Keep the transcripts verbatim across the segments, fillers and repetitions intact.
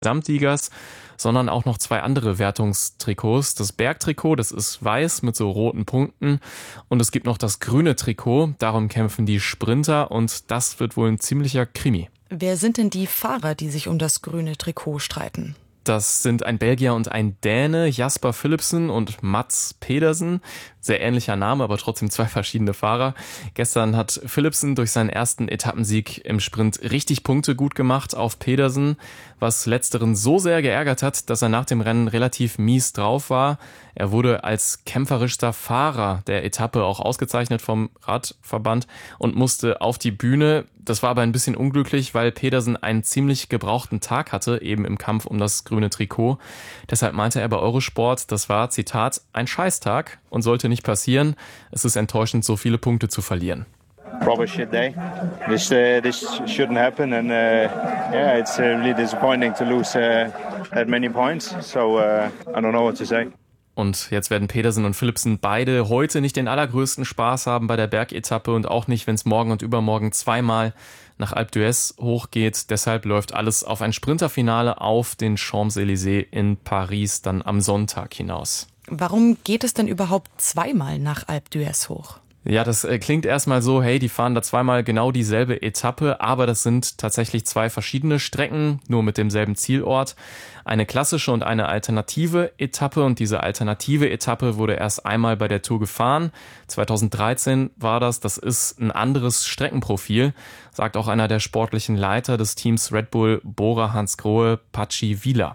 Gesamtsiegers, sondern auch noch zwei andere Wertungstrikots. Das Bergtrikot, das ist weiß mit so roten Punkten, und es gibt noch das grüne Trikot. Darum kämpfen die Sprinter, und das wird wohl ein ziemlicher Krimi. Wer sind denn die Fahrer, die sich um das grüne Trikot streiten? Das sind ein Belgier und ein Däne, Jasper Philipsen und Mats Pedersen. Sehr ähnlicher Name, aber trotzdem zwei verschiedene Fahrer. Gestern hat Philipsen durch seinen ersten Etappensieg im Sprint richtig Punkte gut gemacht auf Pedersen, was Letzteren so sehr geärgert hat, dass er nach dem Rennen relativ mies drauf war. Er wurde als kämpferischster Fahrer der Etappe auch ausgezeichnet vom Radverband und musste auf die Bühne. Das war aber ein bisschen unglücklich, weil Pedersen einen ziemlich gebrauchten Tag hatte, eben im Kampf um das grüne Trikot. Deshalb meinte er bei Eurosport, das war, Zitat, ein Scheißtag und sollte nicht passieren. Es ist enttäuschend, so viele Punkte zu verlieren. Proper shit day. This uh, this shouldn't happen, and uh, yeah, it's uh, really disappointing to lose uh, that many points. So uh, I don't know what to say. Und jetzt werden Pedersen und Philipsen beide heute nicht den allergrößten Spaß haben bei der Bergetappe und auch nicht, wenn es morgen und übermorgen zweimal nach Alpe d'Huez hochgeht. Deshalb läuft alles auf ein Sprinterfinale auf den Champs-Élysées in Paris dann am Sonntag hinaus. Warum geht es denn überhaupt zweimal nach Alpe d'Huez hoch? Ja, das äh, klingt erstmal so, hey, die fahren da zweimal genau dieselbe Etappe, aber das sind tatsächlich zwei verschiedene Strecken, nur mit demselben Zielort. Eine klassische und eine alternative Etappe, und diese alternative Etappe wurde erst einmal bei der Tour gefahren. zweitausenddreizehn war das, das ist ein anderes Streckenprofil, sagt auch einer der sportlichen Leiter des Teams Red Bull, Bora Hansgrohe, Patxi Vila.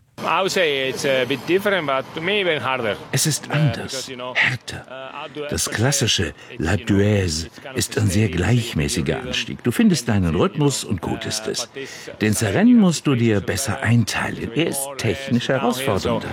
Es ist anders, härter. Das klassische L'Alpe d'Huez ist ein sehr gleichmäßiger Anstieg. Du findest deinen Rhythmus und gut ist es. Den Rennen musst du dir besser einteilen. Er ist technisch herausfordernder.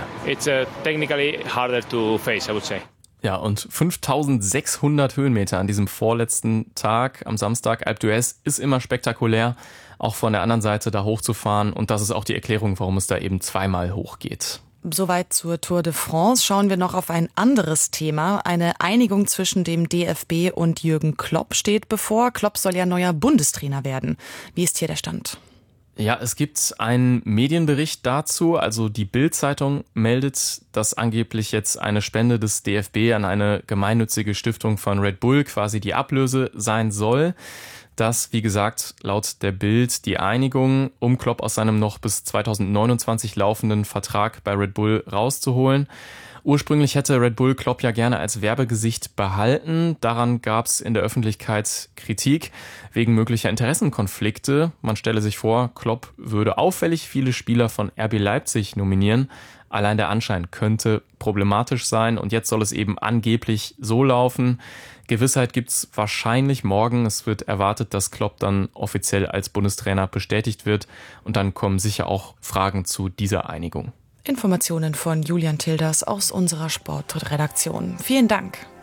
Ja, und fünftausendsechshundert Höhenmeter an diesem vorletzten Tag am Samstag Alpe d'Huez ist immer spektakulär, auch von der anderen Seite da hochzufahren. Und das ist auch die Erklärung, warum es da eben zweimal hochgeht. Soweit zur Tour de France. Schauen wir noch auf ein anderes Thema. Eine Einigung zwischen dem D F B und Jürgen Klopp steht bevor. Klopp soll ja neuer Bundestrainer werden. Wie ist hier der Stand? Ja, es gibt einen Medienbericht dazu. Also die Bild-Zeitung meldet, dass angeblich jetzt eine Spende des D F B an eine gemeinnützige Stiftung von Red Bull quasi die Ablöse sein soll. Das, wie gesagt, laut der Bild die Einigung, um Klopp aus seinem noch bis zweitausendneunundzwanzig laufenden Vertrag bei Red Bull rauszuholen. Ursprünglich hätte Red Bull Klopp ja gerne als Werbegesicht behalten. Daran gab es in der Öffentlichkeit Kritik wegen möglicher Interessenkonflikte. Man stelle sich vor, Klopp würde auffällig viele Spieler von R B Leipzig nominieren. Allein der Anschein könnte problematisch sein, und jetzt soll es eben angeblich so laufen. Gewissheit gibt's wahrscheinlich morgen. Es wird erwartet, dass Klopp dann offiziell als Bundestrainer bestätigt wird, und dann kommen sicher auch Fragen zu dieser Einigung. Informationen von Julian Tilders aus unserer Sportredaktion. Vielen Dank.